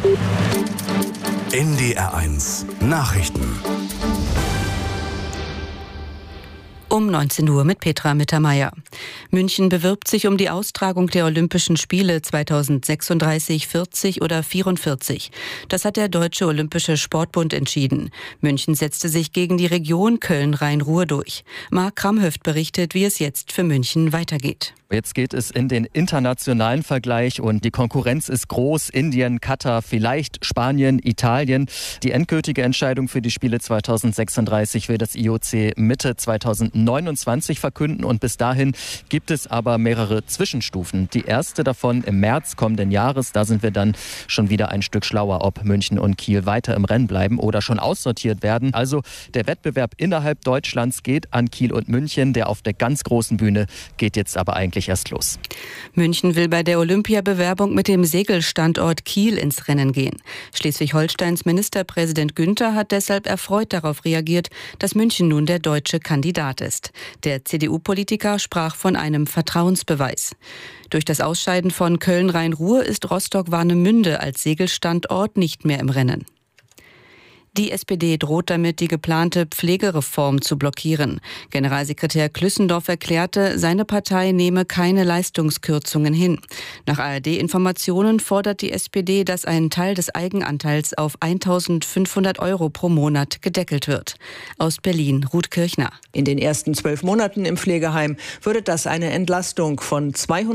NDR1 Nachrichten. Um 19 Uhr mit Petra Mittermeier. München bewirbt sich um die Austragung der Olympischen Spiele 2036, 40 oder 44. Das hat der Deutsche Olympische Sportbund entschieden. München setzte sich gegen die Region Köln-Rhein-Ruhr durch. Marc Kramhöft berichtet, wie es jetzt für München weitergeht. Jetzt geht es in den internationalen Vergleich und die Konkurrenz ist groß. Indien, Katar, vielleicht Spanien, Italien. Die endgültige Entscheidung für die Spiele 2036 will das IOC Mitte 2029 verkünden und bis dahin gibt es aber mehrere Zwischenstufen. Die erste davon im März kommenden Jahres. Da sind wir dann schon wieder ein Stück schlauer, ob München und Kiel weiter im Rennen bleiben oder schon aussortiert werden. Also der Wettbewerb innerhalb Deutschlands geht an Kiel und München. Der auf der ganz großen Bühne geht jetzt aber eigentlich erst los. München will bei der Olympiabewerbung mit dem Segelstandort Kiel ins Rennen gehen. Schleswig-Holsteins Ministerpräsident Günther hat deshalb erfreut darauf reagiert, dass München nun der deutsche Kandidat ist. Der CDU-Politiker sprach von einem Vertrauensbeweis. Durch das Ausscheiden von Köln-Rhein-Ruhr ist Rostock-Warnemünde als Segelstandort nicht mehr im Rennen. Die SPD droht damit, die geplante Pflegereform zu blockieren. Generalsekretär Klüssendorf erklärte, seine Partei nehme keine Leistungskürzungen hin. Nach ARD-Informationen fordert die SPD, dass ein Teil des Eigenanteils auf 1.500 € pro Monat gedeckelt wird. Aus Berlin, Ruth Kirchner. In den ersten 12 Monaten im Pflegeheim würde das eine Entlastung von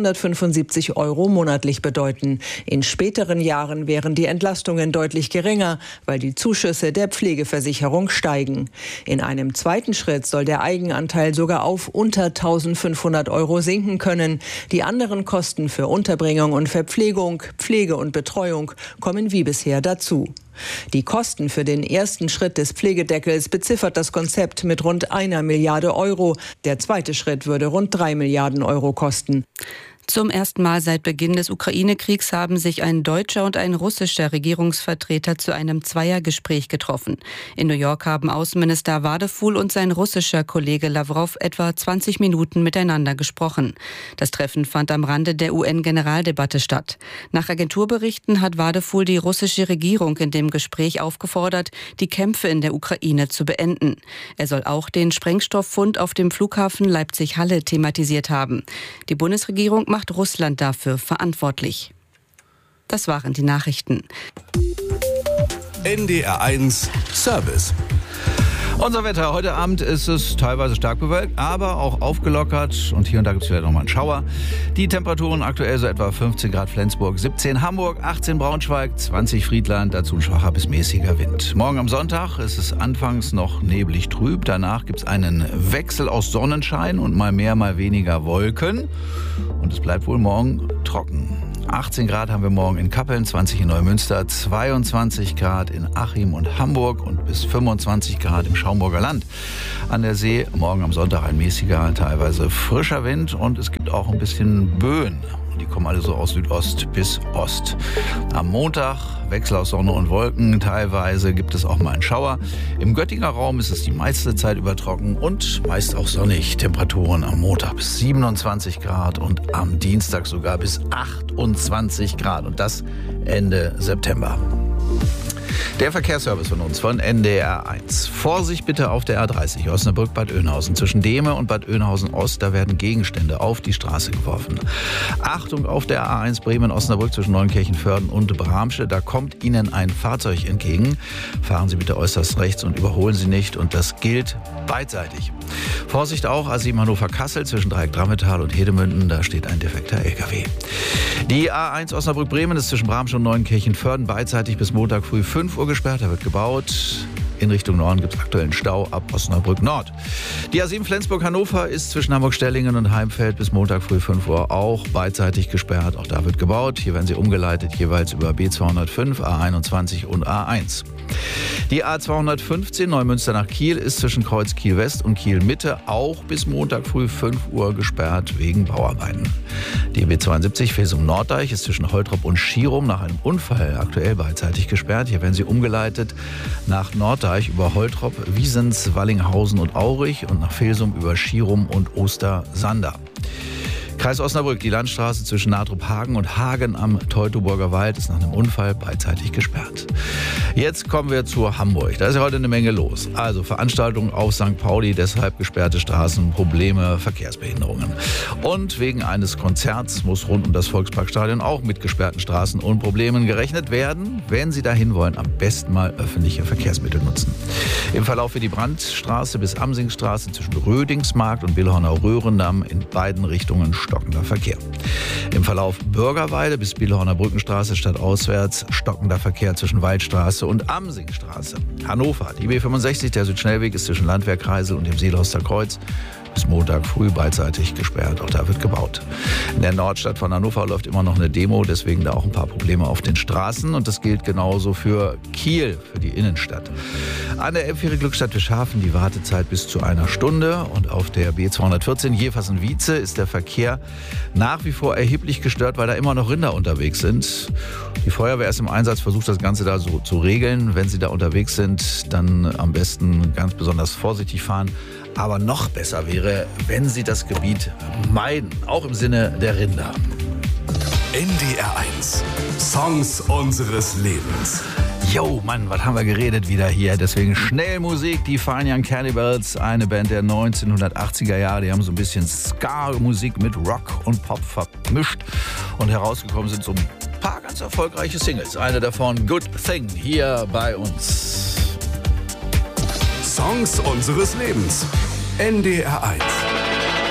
275 € monatlich bedeuten. In späteren Jahren wären die Entlastungen deutlich geringer, weil die Zuschüsse der Pflegeversicherung steigen. In einem zweiten Schritt soll der Eigenanteil sogar auf unter 1.500 € sinken können. Die anderen Kosten für Unterbringung und Verpflegung, Pflege und Betreuung kommen wie bisher dazu. Die Kosten für den ersten Schritt des Pflegedeckels beziffert das Konzept mit rund 1 Milliarde €. Der zweite Schritt würde rund 3 Milliarden € kosten. Zum ersten Mal seit Beginn des Ukraine-Kriegs haben sich ein deutscher und ein russischer Regierungsvertreter zu einem Zweiergespräch getroffen. In New York haben Außenminister Wadefuhl und sein russischer Kollege Lawrow etwa 20 Minuten miteinander gesprochen. Das Treffen fand am Rande der UN-Generaldebatte statt. Nach Agenturberichten hat Wadefuhl die russische Regierung in dem Gespräch aufgefordert, die Kämpfe in der Ukraine zu beenden. Er soll auch den Sprengstofffund auf dem Flughafen Leipzig-Halle thematisiert haben. Die Bundesregierung macht Russland dafür verantwortlich. Das waren die Nachrichten. NDR1 Service. Unser Wetter. Heute Abend ist es teilweise stark bewölkt, aber auch aufgelockert. Und hier und da gibt es vielleicht nochmal einen Schauer. Die Temperaturen aktuell so etwa 15 Grad Flensburg, 17 Hamburg, 18 Braunschweig, 20 Friedland, dazu ein schwacher bis mäßiger Wind. Morgen am Sonntag ist es anfangs noch neblig trüb. Danach gibt es einen Wechsel aus Sonnenschein und mal mehr, mal weniger Wolken. Und es bleibt wohl morgen trocken. 18 Grad haben wir morgen in Kappeln, 20 in Neumünster, 22 Grad in Achim und Hamburg und bis 25 Grad im Schaumburger Land. An der See morgen am Sonntag ein mäßiger, teilweise frischer Wind und es gibt auch ein bisschen Böen. Die kommen alle so aus Südost bis Ost. Am Montag Wechsel aus Sonne und Wolken. Teilweise gibt es auch mal einen Schauer. Im Göttinger Raum ist es die meiste Zeit über trocken und meist auch sonnig. Temperaturen am Montag bis 27 Grad und am Dienstag sogar bis 28 Grad. Und das Ende September. Der Verkehrsservice von uns, von NDR1. Vorsicht bitte auf der A30 Osnabrück-Bad Oeynhausen. Zwischen Dehme und Bad Oeynhausen-Ost, da werden Gegenstände auf die Straße geworfen. Achtung auf der A1 Bremen-Osnabrück zwischen Neunkirchen-Vörden und Bramsche. Da kommt Ihnen ein Fahrzeug entgegen. Fahren Sie bitte äußerst rechts und überholen Sie nicht. Und das gilt beidseitig. Vorsicht auch A7 Hannover-Kassel zwischen Dreieck-Drammetal und Hedemünden. Da steht ein defekter LKW. Die A1 Osnabrück-Bremen ist zwischen Bramsche und Neunkirchen-Vörden beidseitig bis Montag früh 5 Uhr gesperrt. Da wird gebaut. In Richtung Norden gibt es aktuell einen Stau ab Osnabrück Nord. Die A7 Flensburg-Hannover ist zwischen Hamburg-Stellingen und Heimfeld bis Montag früh 5 Uhr auch beidseitig gesperrt. Auch da wird gebaut. Hier werden sie umgeleitet, jeweils über B205, A21 und A1. Die A215 Neumünster nach Kiel ist zwischen Kreuz Kiel West und Kiel Mitte auch bis Montag früh 5 Uhr gesperrt wegen Bauarbeiten. Die B72 Fesum Norddeich ist zwischen Holtrop und Schierum nach einem Unfall aktuell beidseitig gesperrt. Hier werden sie umgeleitet nach Norddeich über Holtrop, Wiesens, Wallinghausen und Aurich und nach Felsum über Schierum und Ostersander. Kreis Osnabrück, die Landstraße zwischen Natruphagen und Hagen am Teutoburger Wald ist nach einem Unfall beidseitig gesperrt. Jetzt kommen wir zu Hamburg. Da ist ja heute eine Menge los. Also Veranstaltungen auf St. Pauli, deshalb gesperrte Straßen, Probleme, Verkehrsbehinderungen. Und wegen eines Konzerts muss rund um das Volksparkstadion auch mit gesperrten Straßen und Problemen gerechnet werden. Wenn Sie dahin wollen, am besten mal öffentliche Verkehrsmittel nutzen. Im Verlauf wird die Brandstraße bis Amsingstraße zwischen Rödingsmarkt und Billhorner Röhrendamm in beiden Richtungen stockender Verkehr. Im Verlauf Bürgerweide bis Billhorner Brückenstraße stadtauswärts stockender Verkehr zwischen Waldstraße und Amsingstraße. Hannover, die B65, der Südschnellweg ist zwischen Landwehrkreisel und dem Seelhorster Kreuz bis Montag früh beidseitig gesperrt. Auch da wird gebaut. In der Nordstadt von Hannover läuft immer noch eine Demo, deswegen da auch ein paar Probleme auf den Straßen. Und das gilt genauso für Kiel, für die Innenstadt. An der Elbfähre Glückstadt-Fischhafen die Wartezeit bis zu 1 Stunde. Und auf der B214 Jeversen-Wietze ist der Verkehr nach wie vor erheblich gestört, weil da immer noch Rinder unterwegs sind. Die Feuerwehr ist im Einsatz, versucht das Ganze da so zu regeln. Wenn Sie da unterwegs sind, dann am besten ganz besonders vorsichtig fahren. Aber noch besser wäre, wenn Sie das Gebiet meiden, auch im Sinne der Rinder. NDR 1. Songs unseres Lebens. Jo, Mann, was haben wir geredet wieder hier? Deswegen schnell Musik, die Fine Young Cannibals, eine Band der 1980er Jahre. Die haben so ein bisschen Ska-Musik mit Rock und Pop vermischt. Und herausgekommen sind so ein paar ganz erfolgreiche Singles. Eine davon, Good Thing, hier bei uns. Songs unseres Lebens. NDR 1.